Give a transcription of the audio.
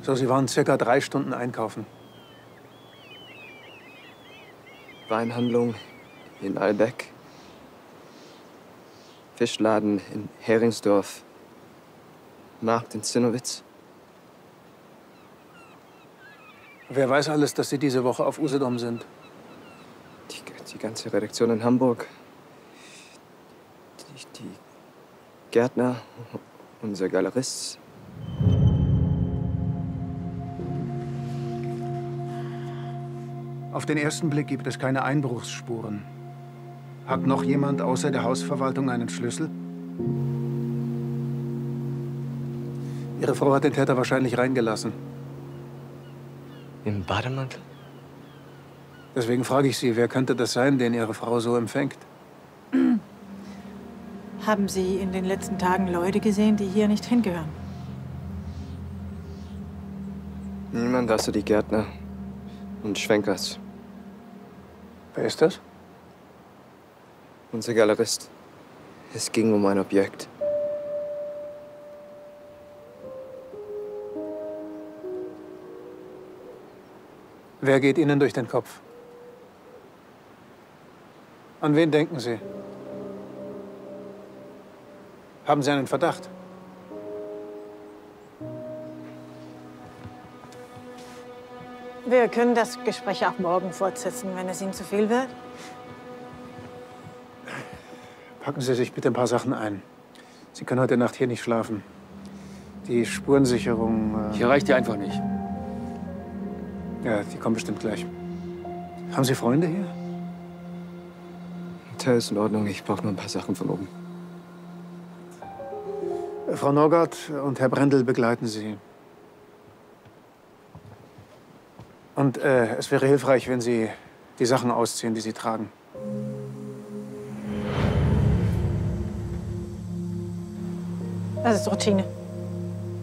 So, Sie waren circa 3 Stunden einkaufen. Weinhandlung in Albeck. Fischladen in Heringsdorf. Markt in Zinnowitz. Wer weiß alles, dass Sie diese Woche auf Usedom sind? Die ganze Redaktion in Hamburg. Die Gärtner, unser Galerist. Auf den ersten Blick gibt es keine Einbruchsspuren. Hat noch jemand außer der Hausverwaltung einen Schlüssel? Ihre Frau hat den Täter wahrscheinlich reingelassen. Im Bademantel? Deswegen frage ich Sie, wer könnte das sein, den Ihre Frau so empfängt? Haben Sie in den letzten Tagen Leute gesehen, die hier nicht hingehören? Niemand außer die Gärtner und Schwenkers. Wer ist das? Unser Galerist. Es ging um ein Objekt. Wer geht Ihnen durch den Kopf? An wen denken Sie? Haben Sie einen Verdacht? Wir können das Gespräch auch morgen fortsetzen, wenn es Ihnen zu viel wird. Packen Sie sich bitte ein paar Sachen ein. Sie können heute Nacht hier nicht schlafen. Die Spurensicherung... Hier reicht die einfach nicht. Ja, die kommen bestimmt gleich. Haben Sie Freunde hier? Hotel ist in Ordnung, ich brauche nur ein paar Sachen von oben. Frau Norgard und Herr Brendel begleiten Sie. Und es wäre hilfreich, wenn Sie die Sachen ausziehen, die Sie tragen. Das ist Routine.